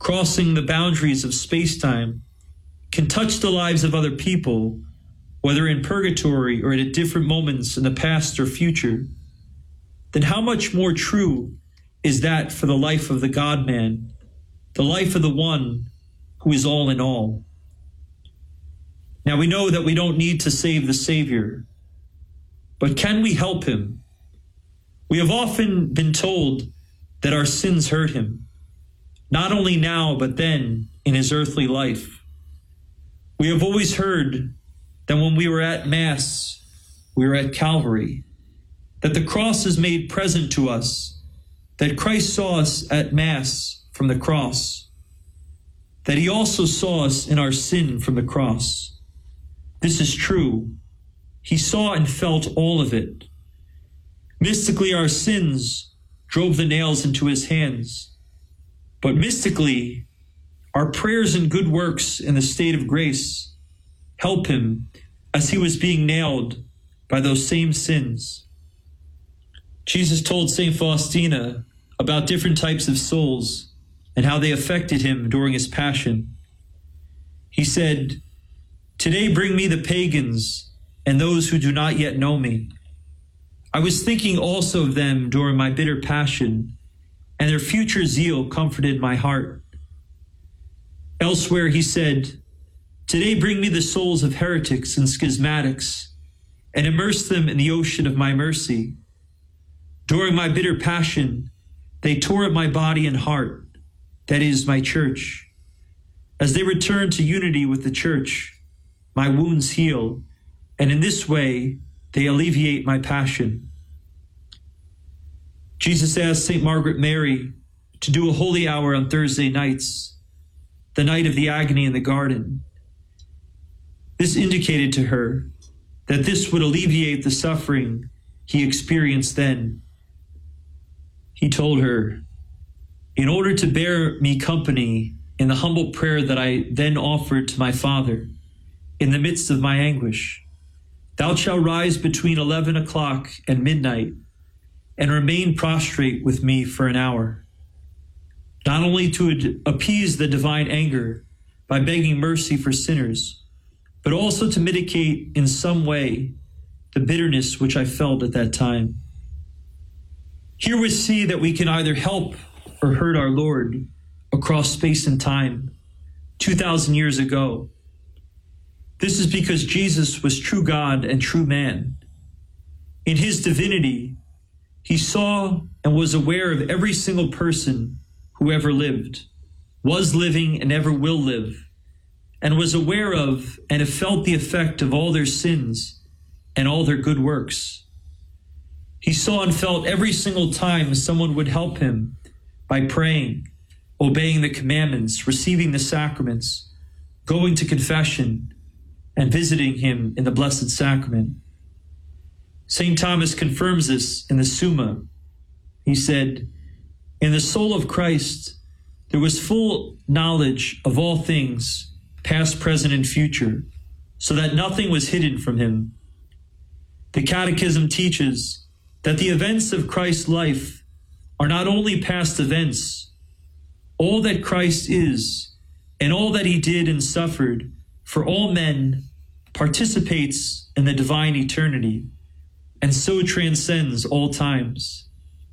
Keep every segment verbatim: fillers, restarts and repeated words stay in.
crossing the boundaries of space-time, can touch the lives of other people, whether in purgatory or at different moments in the past or future, then how much more true is that for the life of the God-man, the life of the one who is all in all? Now we know that we don't need to save the Savior, but can we help him? We have often been told that our sins hurt him, not only now, but then in his earthly life. We have always heard that when we were at Mass, we were at Calvary, that the cross is made present to us, that Christ saw us at Mass from the cross, that he also saw us in our sin from the cross. This is true. He saw and felt all of it. Mystically, our sins drove the nails into his hands. But mystically, our prayers and good works in the state of grace help him as he was being nailed by those same sins. Jesus told Saint Faustina about different types of souls and how they affected him during his passion. He said, "Today bring me the pagans and those who do not yet know me. I was thinking also of them during my bitter passion, and their future zeal comforted my heart." Elsewhere he said, "Today bring me the souls of heretics and schismatics, and immerse them in the ocean of my mercy. During my bitter passion, they tore at my body and heart, that is, my church. As they return to unity with the church, my wounds heal, and in this way they alleviate my passion." Jesus asked Saint Margaret Mary to do a holy hour on Thursday nights, the night of the agony in the garden. This indicated to her that this would alleviate the suffering he experienced then. He told her, "In order to bear me company in the humble prayer that I then offered to my Father in the midst of my anguish, thou shalt rise between eleven o'clock and midnight and remain prostrate with me for an hour, not only to appease the divine anger by begging mercy for sinners, but also to mitigate in some way the bitterness which I felt at that time." Here we see that we can either help or hurt our Lord across space and time two thousand years ago. This is because Jesus was true God and true man. In his divinity, he saw and was aware of every single person who ever lived, was living and ever will live, and was aware of and have felt the effect of all their sins and all their good works. He saw and felt every single time someone would help him by praying, obeying the commandments, receiving the sacraments, going to confession, and visiting him in the Blessed Sacrament. Saint Thomas confirms this in the Summa. He said, "In the soul of Christ, there was full knowledge of all things, past, present, and future, so that nothing was hidden from him." The Catechism teaches that the events of Christ's life are not only past events. All that Christ is and all that he did and suffered for all men participates in the divine eternity and so transcends all times.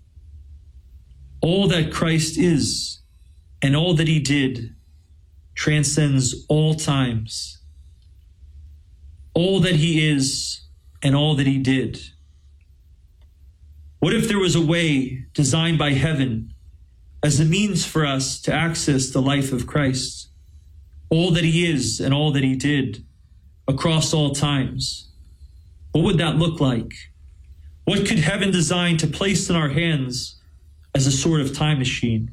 All that Christ is and all that he did transcends all times. All that he is and all that he did. What if there was a way designed by heaven as a means for us to access the life of Christ, all that he is and all that he did across all times? What would that look like? What could heaven design to place in our hands as a sort of time machine?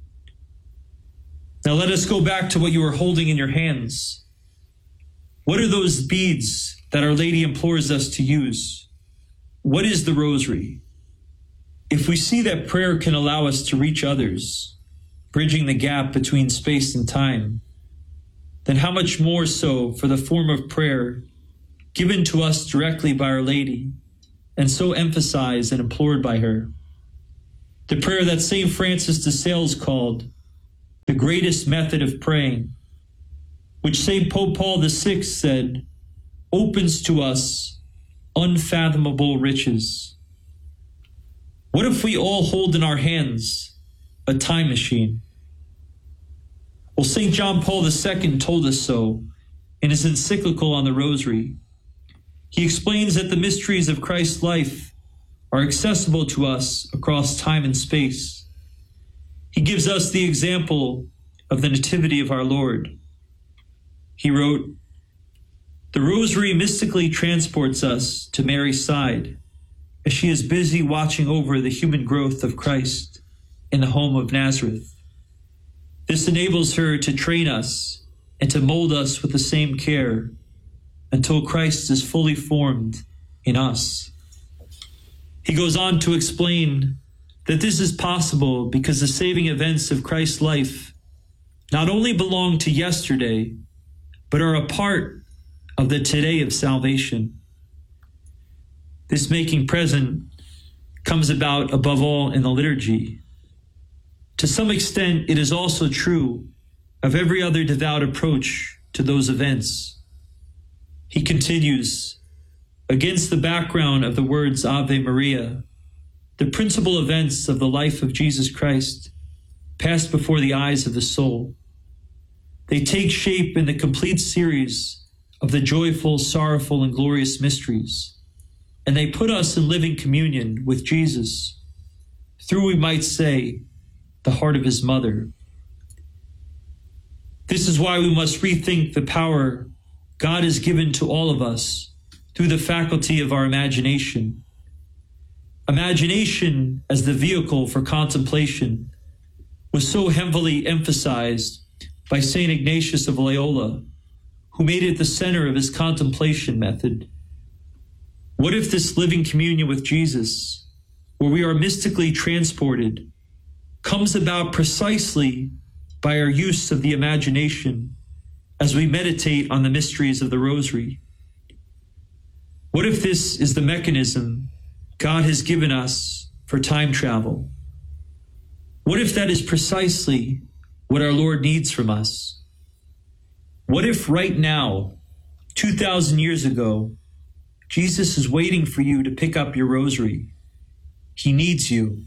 Now let us go back to what you are holding in your hands. What are those beads that Our Lady implores us to use? What is the rosary? If we see that prayer can allow us to reach others, bridging the gap between space and time, then how much more so for the form of prayer given to us directly by Our Lady and so emphasized and implored by her. The prayer that Saint Francis de Sales called the greatest method of praying, which Saint Pope Paul the Sixth said, opens to us unfathomable riches. What if we all hold in our hands a time machine? Well, Saint John Paul the Second told us so in his encyclical on the Rosary. He explains that the mysteries of Christ's life are accessible to us across time and space. He gives us the example of the Nativity of our Lord. He wrote, "The Rosary mystically transports us to Mary's side as she is busy watching over the human growth of Christ in the home of Nazareth. This enables her to train us and to mold us with the same care until Christ is fully formed in us." He goes on to explain that this is possible because the saving events of Christ's life not only belong to yesterday, but are a part of the today of salvation. This making present comes about above all in the liturgy. To some extent, it is also true of every other devout approach to those events. He continues, against the background of the words Ave Maria, the principal events of the life of Jesus Christ pass before the eyes of the soul. They take shape in the complete series of the joyful, sorrowful, and glorious mysteries, and they put us in living communion with Jesus through, we might say, the heart of his mother. This is why we must rethink the power God has given to all of us through the faculty of our imagination. Imagination as the vehicle for contemplation was so heavily emphasized by Saint Ignatius of Loyola, who made it the center of his contemplation method. What if this living communion with Jesus, where we are mystically transported, comes about precisely by our use of the imagination as we meditate on the mysteries of the Rosary? What if this is the mechanism God has given us for time travel? What if that is precisely what our Lord needs from us? What if right now, two thousand years ago, Jesus is waiting for you to pick up your rosary? He needs you.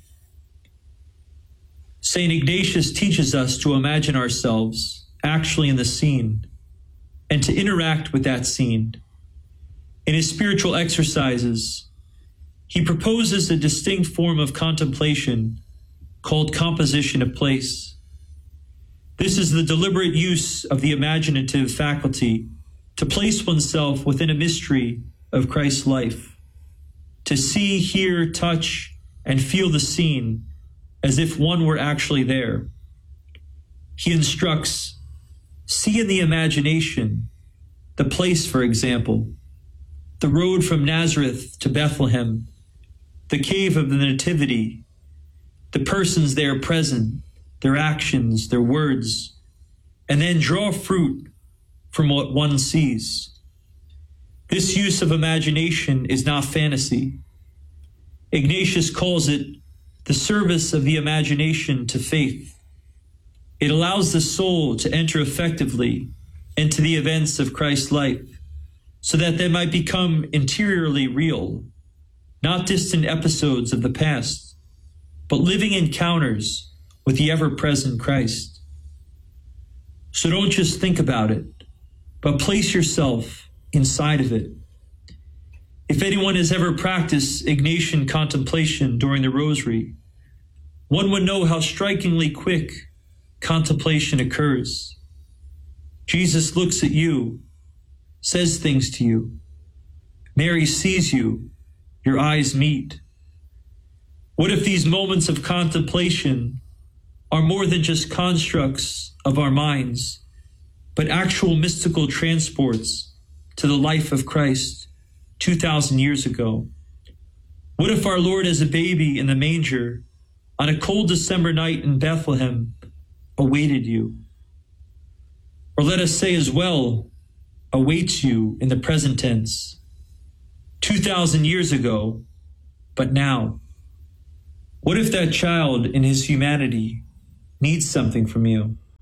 Saint Ignatius teaches us to imagine ourselves actually in the scene and to interact with that scene. In his spiritual exercises, he proposes a distinct form of contemplation called composition of place. This is the deliberate use of the imaginative faculty to place oneself within a mystery of Christ's life, to see, hear, touch, and feel the scene as if one were actually there. He instructs, see in the imagination the place, for example, the road from Nazareth to Bethlehem, the cave of the Nativity, the persons there present, their actions, their words, and then draw fruit from what one sees. This use of imagination is not fantasy. Ignatius calls it the service of the imagination to faith. It allows the soul to enter effectively into the events of Christ's life so that they might become interiorly real, not distant episodes of the past, but living encounters with the ever-present Christ. So don't just think about it, but place yourself inside of it. If anyone has ever practiced Ignatian contemplation during the Rosary, one would know how strikingly quick contemplation occurs. Jesus looks at you, says things to you. Mary sees you, your eyes meet. What if these moments of contemplation are more than just constructs of our minds, but actual mystical transports to the life of Christ two thousand years ago? What if our Lord as a baby in the manger on a cold December night in Bethlehem awaited you? Or let us say as well, awaits you in the present tense, two thousand years ago, but now. What if that child in his humanity needs something from you?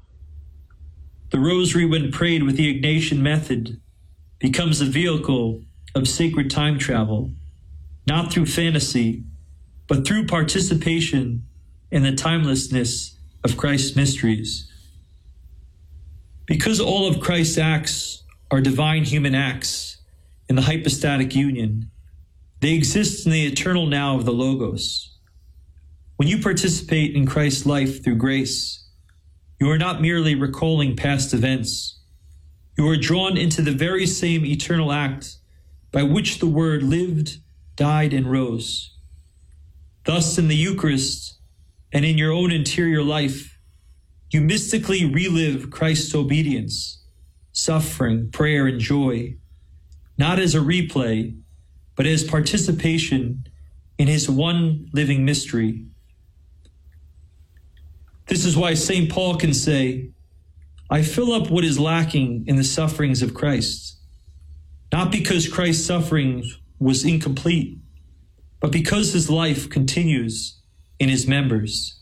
The rosary, when prayed with the Ignatian method, becomes a vehicle of sacred time travel, not through fantasy, but through participation in the timelessness of Christ's mysteries. Because all of Christ's acts are divine human acts in the hypostatic union, they exist in the eternal now of the Logos. When you participate in Christ's life through grace, you are not merely recalling past events. You are drawn into the very same eternal act by which the Word lived, died, and rose. Thus, in the Eucharist and in your own interior life, you mystically relive Christ's obedience, suffering, prayer, and joy, not as a replay, but as participation in his one living mystery. This is why Saint Paul can say, I fill up what is lacking in the sufferings of Christ, not because Christ's suffering was incomplete, but because his life continues in his members.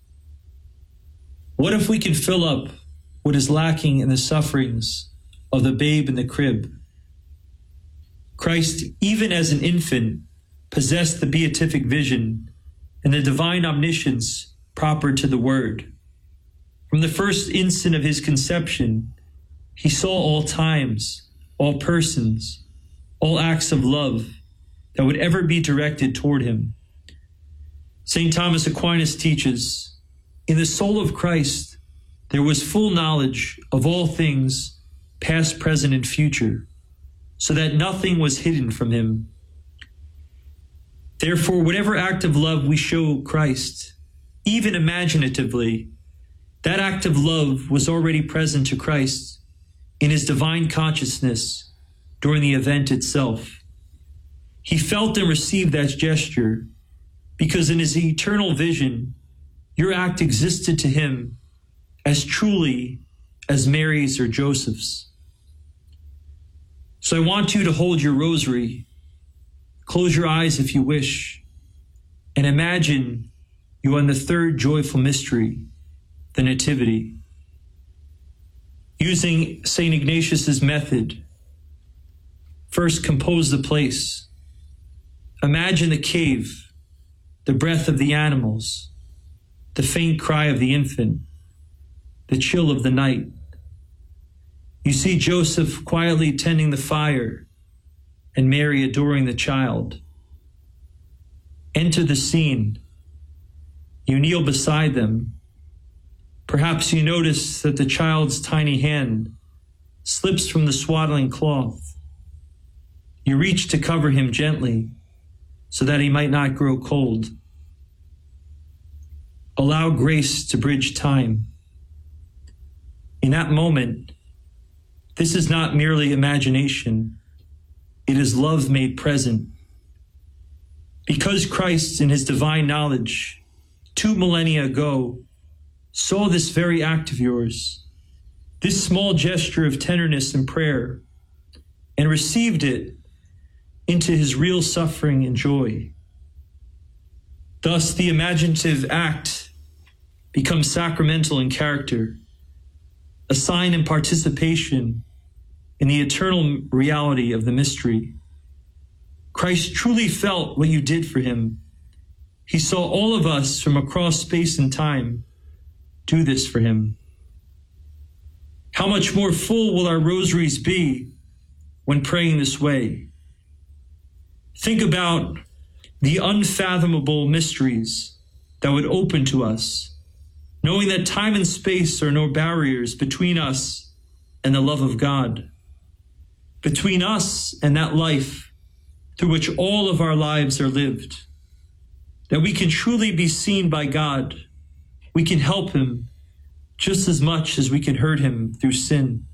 What if we can fill up what is lacking in the sufferings of the babe in the crib? Christ, even as an infant, possessed the beatific vision and the divine omniscience proper to the Word. From the first instant of his conception, he saw all times, all persons, all acts of love that would ever be directed toward him. Saint Thomas Aquinas teaches, in the soul of Christ, there was full knowledge of all things, past, present, and future, so that nothing was hidden from him. Therefore, whatever act of love we show Christ, even imaginatively, that act of love was already present to Christ in his divine consciousness during the event itself. He felt and received that gesture because in his eternal vision, your act existed to him as truly as Mary's or Joseph's. So I want you to hold your rosary, close your eyes if you wish, and imagine you are in the third joyful mystery, the Nativity. Using Saint Ignatius's method, first compose the place. Imagine the cave, the breath of the animals, the faint cry of the infant, the chill of the night. You see Joseph quietly tending the fire and Mary adoring the child. Enter the scene. You kneel beside them. Perhaps you notice that the child's tiny hand slips from the swaddling cloth. You reach to cover him gently so that he might not grow cold. Allow grace to bridge time. In that moment, this is not merely imagination. It is love made present. Because Christ, in his divine knowledge, two millennia ago, saw this very act of yours, this small gesture of tenderness and prayer, and received it into his real suffering and joy. Thus, the imaginative act becomes sacramental in character, a sign and participation in the eternal reality of the mystery. Christ truly felt what you did for him. He saw all of us from across space and time do this for him. How much more full will our rosaries be when praying this way? Think about the unfathomable mysteries that would open to us, knowing that time and space are no barriers between us and the love of God, between us and that life through which all of our lives are lived, that we can truly be seen by God. We can help him just as much as we can hurt him through sin.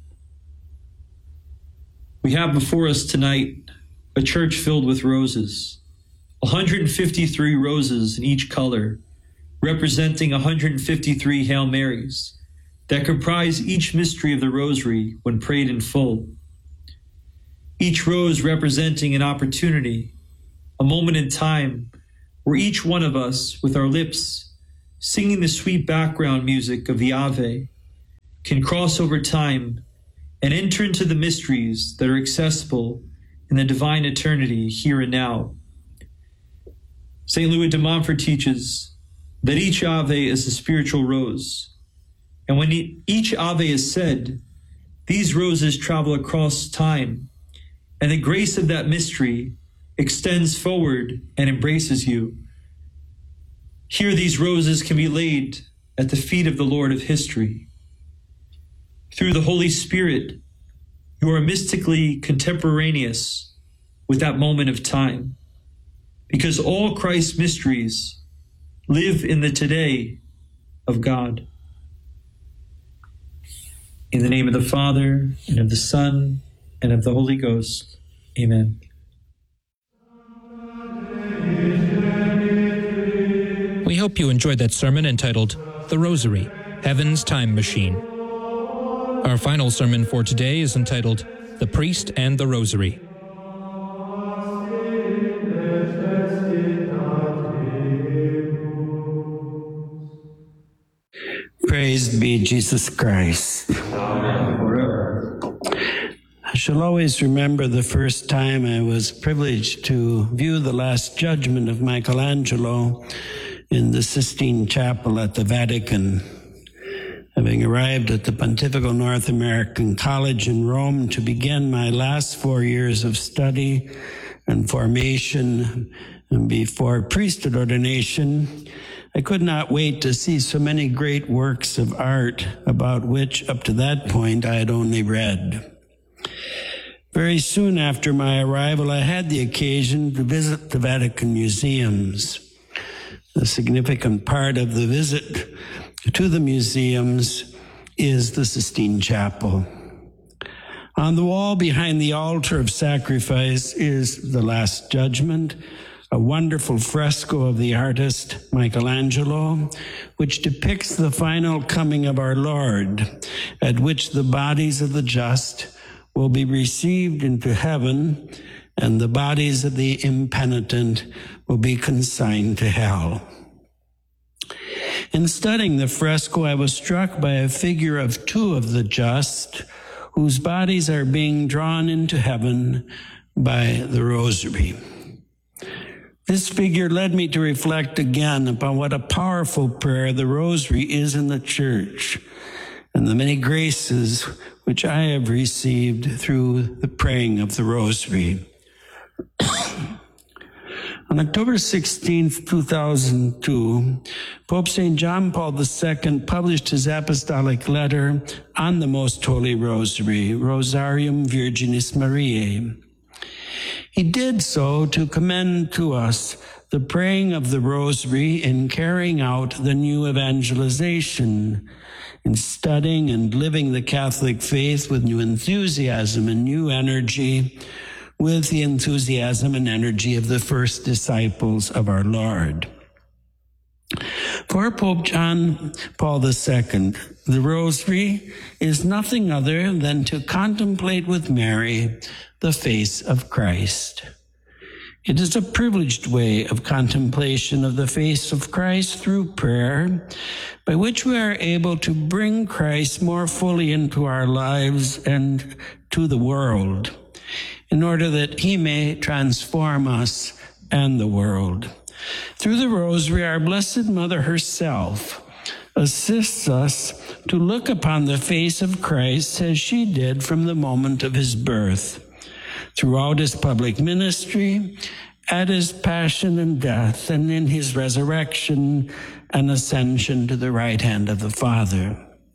We have before us tonight a church filled with roses, one hundred fifty-three roses in each color, representing one hundred fifty-three Hail Marys that comprise each mystery of the Rosary when prayed in full. Each rose representing an opportunity, a moment in time where each one of us, with our lips, singing the sweet background music of the Ave, can cross over time and enter into the mysteries that are accessible in the divine eternity here and now. Saint Louis de Montfort teaches that each Ave is a spiritual rose, and when each Ave is said, these roses travel across time, and the grace of that mystery extends forward and embraces you. Here these roses can be laid at the feet of the Lord of history. Through the Holy Spirit, you are mystically contemporaneous with that moment of time, because all Christ's mysteries live in the today of God. In the name of the Father, and of the Son, and of the Holy Ghost. Amen. We hope you enjoyed that sermon entitled The Rosary, Heaven's Time Machine. Our final sermon for today is entitled The Priest and the Rosary. Praised be Jesus Christ. I shall always remember the first time I was privileged to view the Last Judgment of Michelangelo in the Sistine Chapel at the Vatican. Having arrived at the Pontifical North American College in Rome to begin my last four years of study and formation and before priesthood ordination, I could not wait to see so many great works of art about which, up to that point, I had only read. Very soon after my arrival, I had the occasion to visit the Vatican museums. A significant part of the visit to the museums is the Sistine Chapel. On the wall behind the altar of sacrifice is the Last Judgment, a wonderful fresco of the artist Michelangelo, which depicts the final coming of our Lord, at which the bodies of the just will be received into heaven, and the bodies of the impenitent will be consigned to hell. In studying the fresco, I was struck by a figure of two of the just, whose bodies are being drawn into heaven by the Rosary. This figure led me to reflect again upon what a powerful prayer the Rosary is in the Church, and the many graces which I have received through the praying of the Rosary. On October sixteenth, two thousand two, Pope Saint John Paul the Second published his apostolic letter on the Most Holy Rosary, Rosarium Virginis Mariae. He did so to commend to us the praying of the Rosary in carrying out the new evangelization, in studying and living the Catholic faith with new enthusiasm and new energy, with the enthusiasm and energy of the first disciples of our Lord. For Pope John Paul the Second, the Rosary is nothing other than to contemplate with Mary the face of Christ. It is a privileged way of contemplation of the face of Christ through prayer, by which we are able to bring Christ more fully into our lives and to the world, in order that he may transform us and the world. Through the Rosary, our Blessed Mother herself assists us to look upon the face of Christ as she did from the moment of his birth, throughout his public ministry, at his passion and death, and in his resurrection and ascension to the right hand of the Father.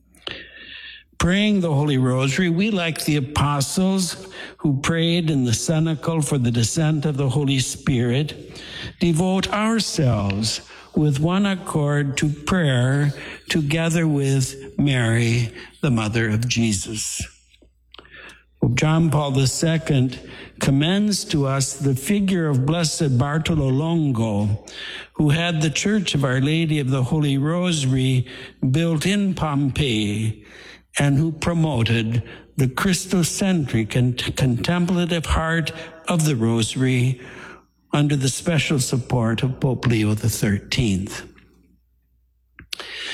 Praying the Holy Rosary, we, like the apostles who prayed in the cenacle for the descent of the Holy Spirit, devote ourselves with one accord to prayer together with Mary, the Mother of Jesus. Pope John Paul the Second commends to us the figure of Blessed Bartolo Longo, who had the Church of Our Lady of the Holy Rosary built in Pompeii, and who promoted the Christocentric and contemplative heart of the Rosary under the special support of Pope Leo the Thirteenth.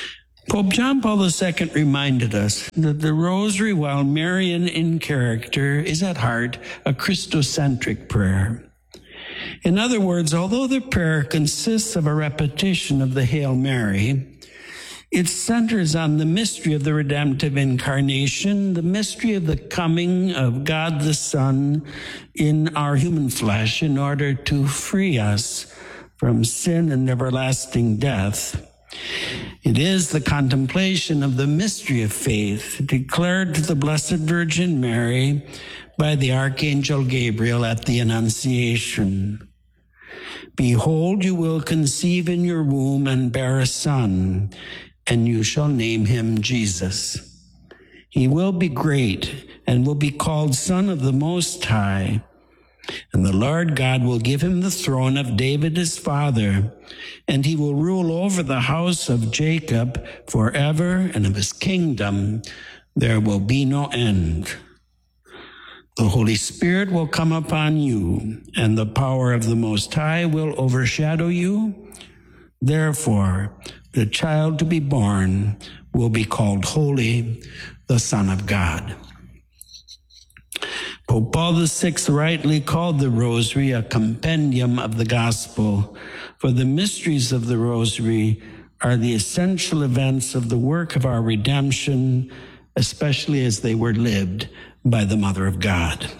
Pope John Paul the Second reminded us that the Rosary, while Marian in character, is at heart a Christocentric prayer. In other words, although the prayer consists of a repetition of the Hail Mary, it centers on the mystery of the redemptive incarnation, the mystery of the coming of God the Son in our human flesh in order to free us from sin and everlasting death. It is the contemplation of the mystery of faith declared to the Blessed Virgin Mary by the Archangel Gabriel at the Annunciation. Behold, you will conceive in your womb and bear a son, and you shall name him Jesus. He will be great and will be called Son of the Most High. And the Lord God will give him the throne of David his father, and he will rule over the house of Jacob forever, and of his kingdom there will be no end. The Holy Spirit will come upon you, and the power of the Most High will overshadow you. Therefore, the child to be born will be called Holy, the Son of God. Pope Paul the Sixth rightly called the Rosary a compendium of the gospel, for the mysteries of the Rosary are the essential events of the work of our redemption, especially as they were lived by the Mother of God.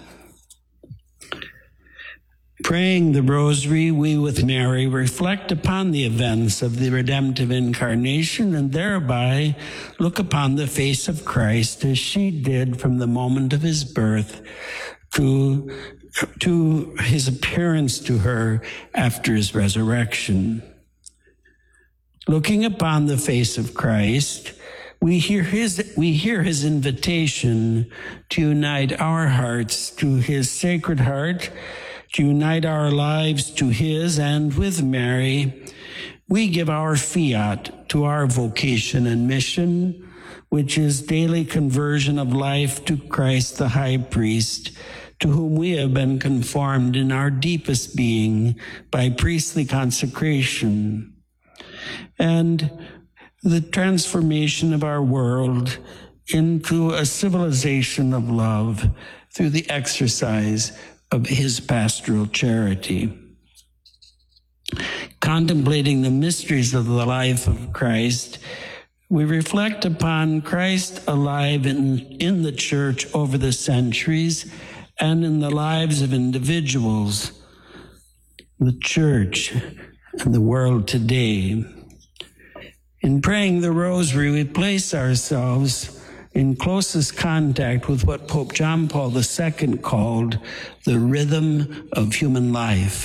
Praying the Rosary, we with Mary reflect upon the events of the redemptive incarnation and thereby look upon the face of Christ as she did from the moment of his birth to, to his appearance to her after his resurrection. Looking upon the face of Christ, we hear his, we hear his invitation to unite our hearts to his Sacred Heart, to unite our lives to his, and with Mary, we give our fiat to our vocation and mission, which is daily conversion of life to Christ the High Priest, to whom we have been conformed in our deepest being by priestly consecration, and the transformation of our world into a civilization of love through the exercise of his pastoral charity. Contemplating the mysteries of the life of Christ, we reflect upon Christ alive in, in the church over the centuries and in the lives of individuals, the church, and the world today. In praying the Rosary, we place ourselves in closest contact with what Pope John Paul the Second called the rhythm of human life.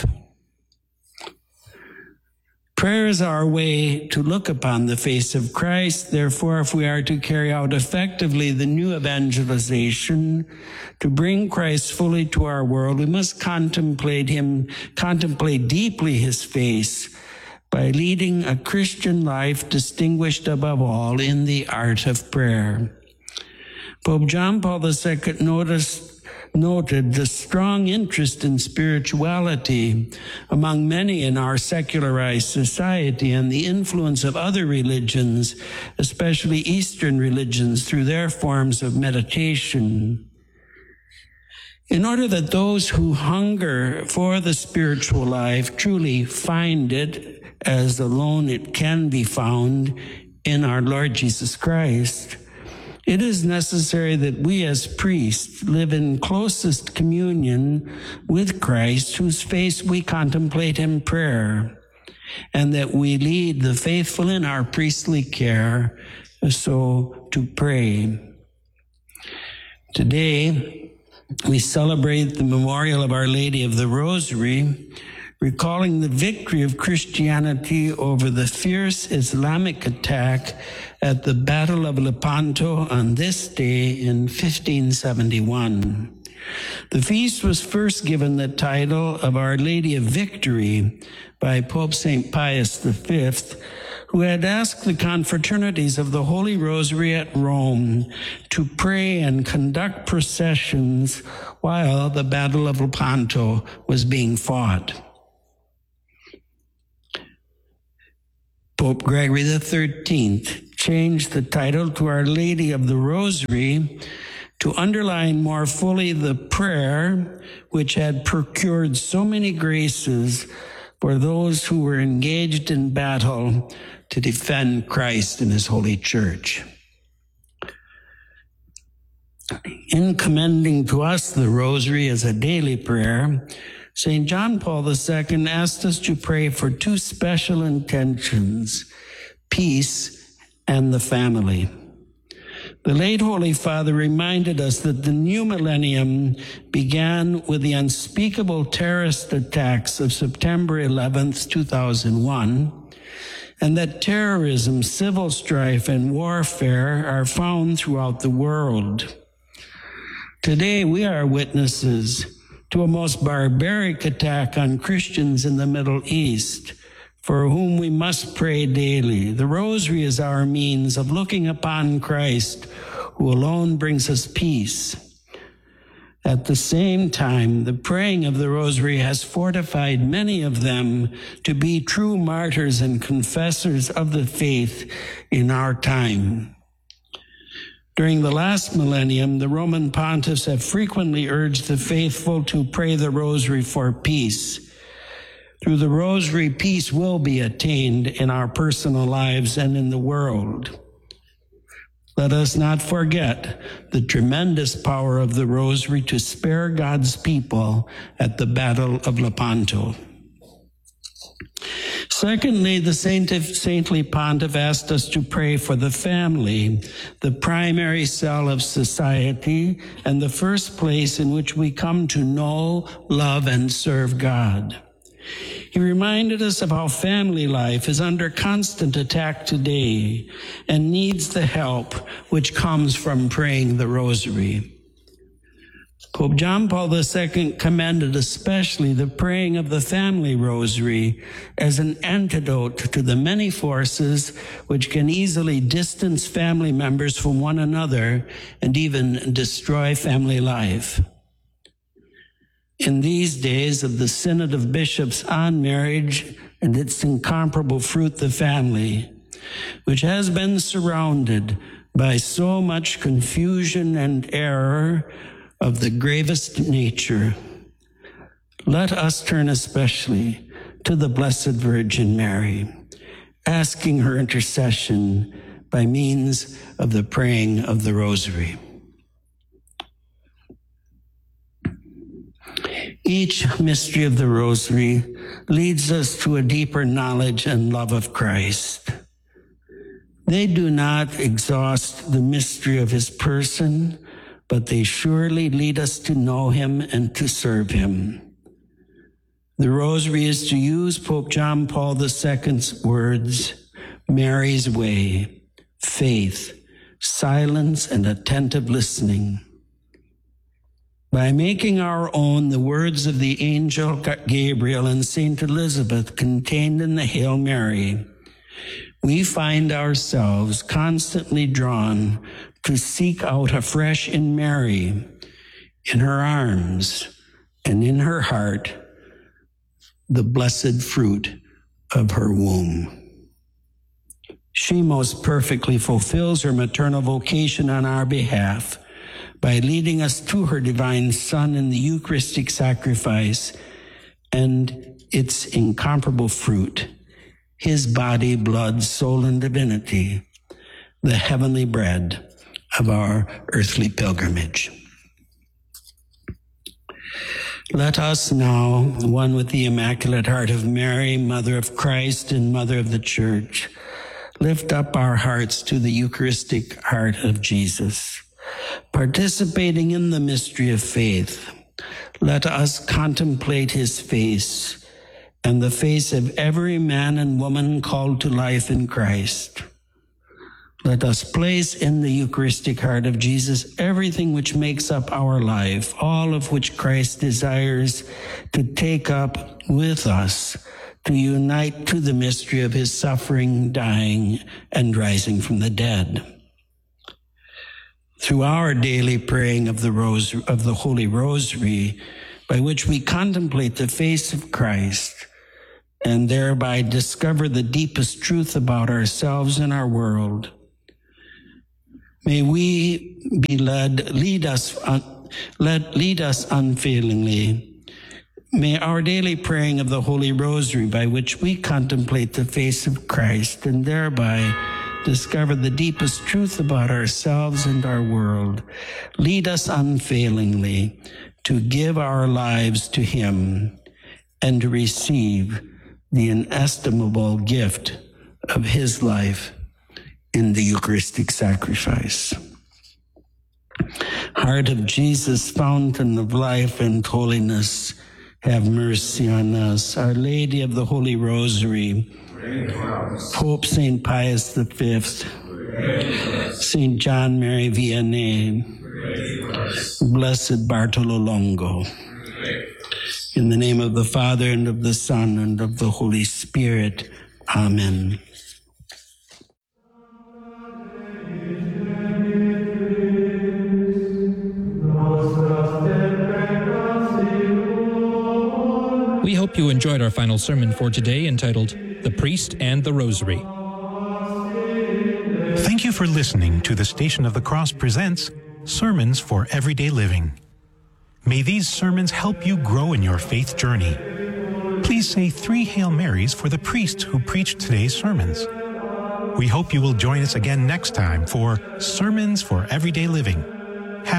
Prayer is our way to look upon the face of Christ. Therefore, if we are to carry out effectively the new evangelization, to bring Christ fully to our world, we must contemplate him, contemplate deeply his face by leading a Christian life distinguished above all in the art of prayer. Pope John Paul the Second noticed, noted the strong interest in spirituality among many in our secularized society and the influence of other religions, especially Eastern religions, through their forms of meditation. In order that those who hunger for the spiritual life truly find it, as alone it can be found in our Lord Jesus Christ, it is necessary that we as priests live in closest communion with Christ, whose face we contemplate in prayer, and that we lead the faithful in our priestly care so to pray. Today, we celebrate the memorial of Our Lady of the Rosary, recalling the victory of Christianity over the fierce Islamic attack at the Battle of Lepanto on this day in fifteen seventy-one. The feast was first given the title of Our Lady of Victory by Pope Saint Pius the Fifth, who had asked the confraternities of the Holy Rosary at Rome to pray and conduct processions while the Battle of Lepanto was being fought. Pope Gregory the Thirteenth changed the title to Our Lady of the Rosary to underline more fully the prayer which had procured so many graces for those who were engaged in battle to defend Christ and his holy church. In commending to us the Rosary as a daily prayer, Saint John Paul the Second asked us to pray for two special intentions: peace and the family. The late Holy Father reminded us that the new millennium began with the unspeakable terrorist attacks of September eleventh, two thousand one, and that terrorism, civil strife, and warfare are found throughout the world. Today, we are witnesses to a most barbaric attack on Christians in the Middle East, for whom we must pray daily. The Rosary is our means of looking upon Christ, who alone brings us peace. At the same time, the praying of the Rosary has fortified many of them to be true martyrs and confessors of the faith in our time. During the last millennium, the Roman pontiffs have frequently urged the faithful to pray the Rosary for peace. Through the Rosary, peace will be attained in our personal lives and in the world. Let us not forget the tremendous power of the Rosary to spare God's people at the Battle of Lepanto. Secondly, the saintly pontiff asked us to pray for the family, the primary cell of society, and the first place in which we come to know, love, and serve God. He reminded us of how family life is under constant attack today and needs the help which comes from praying the Rosary. Pope John Paul the Second commended especially the praying of the family Rosary as an antidote to the many forces which can easily distance family members from one another and even destroy family life. In these days of the Synod of Bishops on marriage and its incomparable fruit, the family, which has been surrounded by so much confusion and error of the gravest nature, let us turn especially to the Blessed Virgin Mary, asking her intercession by means of the praying of the Rosary. Each mystery of the Rosary leads us to a deeper knowledge and love of Christ. They do not exhaust the mystery of his person, but they surely lead us to know him and to serve him. The Rosary is to use Pope John Paul the Second's words, Mary's way, faith, silence, and attentive listening. By making our own the words of the angel Gabriel and Saint Elizabeth contained in the Hail Mary, we find ourselves constantly drawn to seek out afresh in Mary, in her arms, and in her heart, the blessed fruit of her womb. She most perfectly fulfills her maternal vocation on our behalf by leading us to her divine Son in the Eucharistic sacrifice and its incomparable fruit, his body, blood, soul, and divinity, the heavenly bread of our earthly pilgrimage. Let us now, one with the Immaculate Heart of Mary, Mother of Christ and Mother of the Church, lift up our hearts to the Eucharistic heart of Jesus. Participating in the mystery of faith, let us contemplate his face and the face of every man and woman called to life in Christ. Let us place in the Eucharistic heart of Jesus everything which makes up our life, all of which Christ desires to take up with us, to unite to the mystery of his suffering, dying, and rising from the dead. Through our daily praying of the Rose, of the Holy Rosary, by which we contemplate the face of Christ and thereby discover the deepest truth about ourselves and our world, May we be led, lead us, un, let, lead us unfailingly. May our daily praying of the Holy Rosary, by which we contemplate the face of Christ and thereby discover the deepest truth about ourselves and our world, lead us unfailingly to give our lives to Him and to receive the inestimable gift of His life in the Eucharistic sacrifice. Heart of Jesus, fountain of life and holiness, have mercy on us. Our Lady of the Holy Rosary, Pope Saint Pius the Fifth, Saint John Mary Vianney, Blessed Bartolo Longo. In the name of the Father, and of the Son, and of the Holy Spirit. Amen. We hope you enjoyed our final sermon for today, entitled The Priest and the Rosary. Thank you for listening to the Station of the Cross presents Sermons for Everyday Living. May these sermons help you grow in your faith journey. Please say three Hail Marys for the priest who preached today's sermons. We hope you will join us again next time for Sermons for Everyday Living.